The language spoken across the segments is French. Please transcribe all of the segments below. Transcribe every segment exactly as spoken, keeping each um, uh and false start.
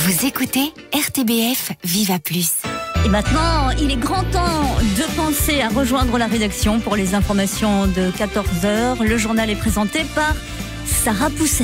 Vous écoutez R T B F Viva Plus. Et maintenant, il est grand temps de penser à rejoindre la rédaction pour les informations de quatorze heures. Le journal est présenté par Sarah Pousset.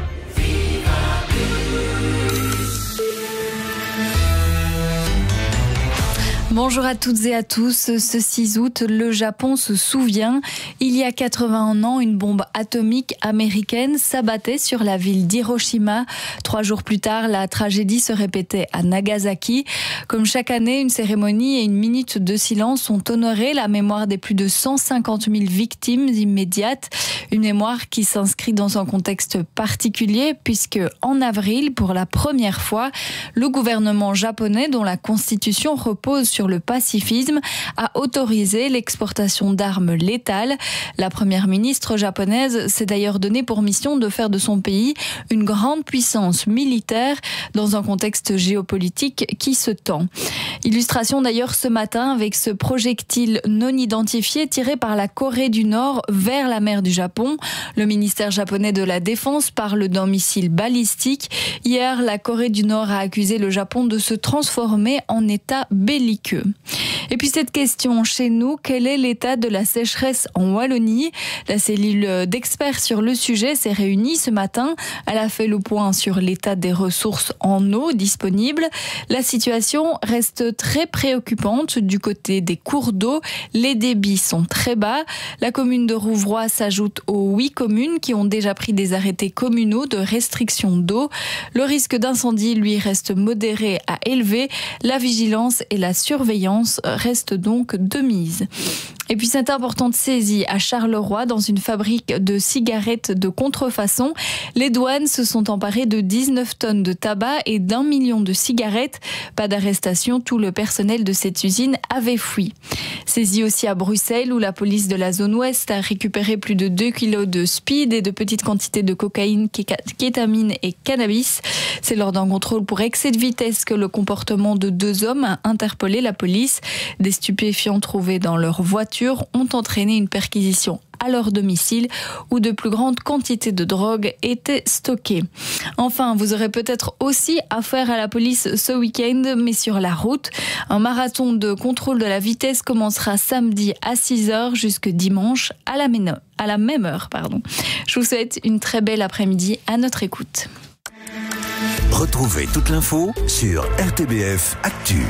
Bonjour à toutes et à tous. Ce six août, le Japon se souvient. Il y a quatre-vingt-un ans, une bombe atomique américaine s'abattait sur la ville d'Hiroshima. Trois jours plus tard, la tragédie se répétait à Nagasaki. Comme chaque année, une cérémonie et une minute de silence ont honoré la mémoire des plus de cent cinquante mille victimes immédiates. Une mémoire qui s'inscrit dans un contexte particulier puisque, en avril, pour la première fois, le gouvernement japonais, dont la constitution repose sur le pacifisme, a autorisé l'exportation d'armes létales. La première ministre japonaise s'est d'ailleurs donné pour mission de faire de son pays une grande puissance militaire dans un contexte géopolitique qui se tend. Illustration d'ailleurs ce matin avec ce projectile non identifié tiré par la Corée du Nord vers la mer du Japon. Le ministère japonais de la Défense parle d'un missile balistique. Hier, la Corée du Nord a accusé le Japon de se transformer en état belliqueux. Et puis cette question chez nous, quel est l'état de la sécheresse en Wallonie ? La cellule d'experts sur le sujet s'est réunie ce matin. Elle a fait le point sur l'état des ressources en eau disponibles. La situation reste très préoccupante du côté des cours d'eau. Les débits sont très bas. La commune de Rouvroy s'ajoute aux huit communes qui ont déjà pris des arrêtés communaux de restriction d'eau. Le risque d'incendie, lui, reste modéré à élevé. La vigilance et la surveillance restent donc de mise. Et puis cette importante saisie à Charleroi dans une fabrique de cigarettes de contrefaçon. Les douanes se sont emparées de dix-neuf tonnes de tabac et d'un million de cigarettes. Pas d'arrestation, tout le personnel de cette usine avait fui. Saisie aussi à Bruxelles où la police de la zone ouest a récupéré plus de deux kilos de speed et de petites quantités de cocaïne, kétamine et cannabis. C'est lors d'un contrôle pour excès de vitesse que le comportement de deux hommes a interpellé la police. Des stupéfiants trouvés dans leur voiture ont entraîné une perquisition à leur domicile où de plus grandes quantités de drogue étaient stockées. Enfin, vous aurez peut-être aussi affaire à la police ce week-end, mais sur la route. Un marathon de contrôle de la vitesse commencera samedi à six heures jusque dimanche à la même heure. À la même heure, pardon. Je vous souhaite une très belle après-midi à notre écoute. Retrouvez toute l'info sur R T B F Actu.